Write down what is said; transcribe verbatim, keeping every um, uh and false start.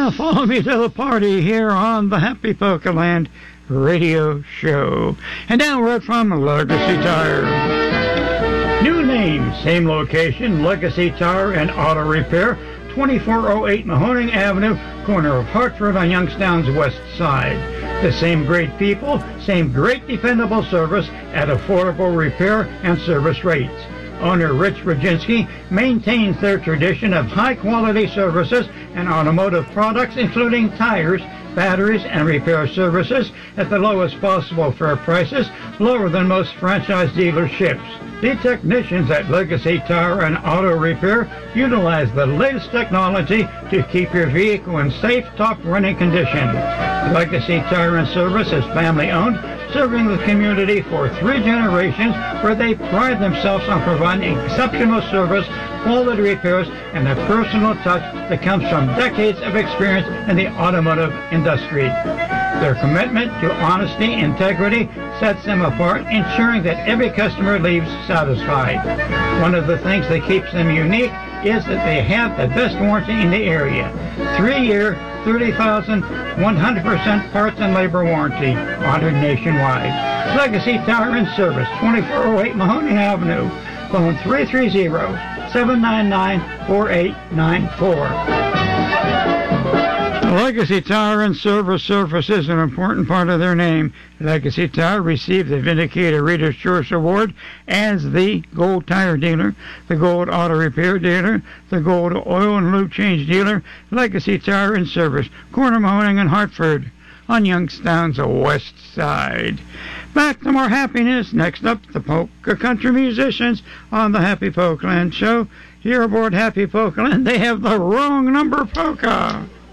Now follow me to the party here on the Happy Polkaland Radio Show. And now we're from Legacy Tire. New name, same location, Legacy Tire and Auto Repair, twenty-four oh eight Mahoning Avenue, corner of Hartford on Youngstown's west side. The same great people, same great dependable service at affordable repair and service rates. Owner Rich Roginski maintains their tradition of high-quality services and automotive products, including tires, batteries, and repair services at the lowest possible fair prices, lower than most franchise dealerships. The technicians at Legacy Tire and Auto Repair utilize the latest technology to keep your vehicle in safe, top-running condition. Legacy Tire and Service is family-owned, serving the community for three generations, where they pride themselves on providing exceptional service, quality repairs, and the personal touch that comes from decades of experience in the automotive industry. Their commitment to honesty and integrity sets them apart, ensuring that every customer leaves satisfied. One of the things that keeps them unique is that they have the best warranty in the area. Three-year, thirty thousand, one hundred percent parts and labor warranty, honored nationwide. Legacy Tire and Service, twenty-four oh eight Mahoning Avenue. Phone three three zero, seven nine nine, four eight nine four. Legacy Tire and Service Service is an important part of their name. Legacy Tire received the Vindicator Reader's Choice Award as the Gold Tire Dealer, the Gold Auto Repair Dealer, the Gold Oil and Lube Change Dealer. Legacy Tire and Service, corner Mahoning and Hartford on Youngstown's west side. Back to more happiness. Next up, the polka country musicians on the Happy Polkaland Show. Here aboard Happy Polkaland, they have the wrong number polka.